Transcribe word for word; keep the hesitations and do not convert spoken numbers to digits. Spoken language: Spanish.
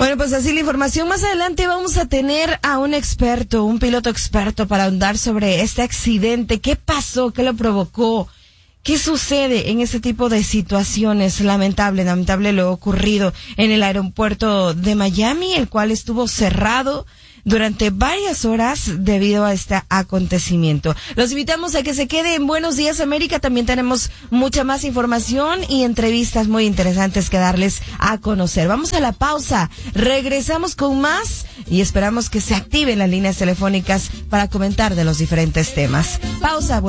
Bueno, pues así la información. Más adelante vamos a tener a un experto, un piloto experto para ahondar sobre este accidente. ¿Qué pasó? ¿Qué lo provocó? ¿Qué sucede en este tipo de situaciones? Lamentable, lamentable lo ocurrido en el aeropuerto de Miami, el cual estuvo cerrado durante varias horas debido a este acontecimiento. Los invitamos a que se quede en Buenos Días América. También tenemos mucha más información y entrevistas muy interesantes que darles a conocer. Vamos a la pausa. Regresamos con más y esperamos que se activen las líneas telefónicas para comentar de los diferentes temas. Pausa.